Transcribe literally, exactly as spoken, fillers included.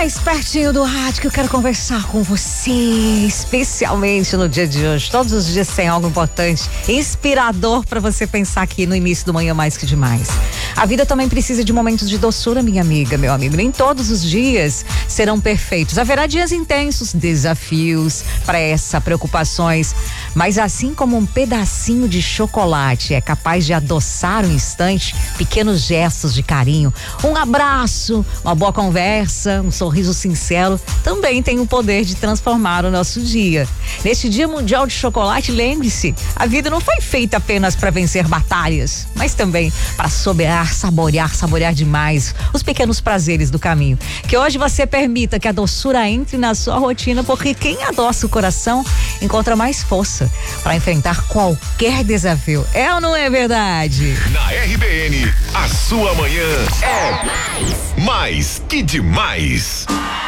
mais pertinho do rádio que eu quero conversar com você, especialmente no dia de hoje. Todos os dias tem algo importante, inspirador para você pensar aqui no início do Manhã Mais Que Demais. A vida também precisa de momentos de doçura, minha amiga, meu amigo. Nem todos os dias serão perfeitos. Haverá dias intensos, desafios, pressa, preocupações. Mas assim como um pedacinho de chocolate é capaz de adoçar um instante, pequenos gestos de carinho, um abraço, uma boa conversa, um sorriso sincero, também tem o poder de transformar o nosso dia. Neste Dia Mundial de Chocolate, lembre-se, a vida não foi feita apenas para vencer batalhas, mas também para soberar, saborear, saborear demais os pequenos prazeres do caminho. Que hoje você permita que a doçura entre na sua rotina, porque quem adoça o coração encontra mais força para enfrentar qualquer desafio. É ou não é verdade? Na R B N, a sua manhã é mais, mais que demais.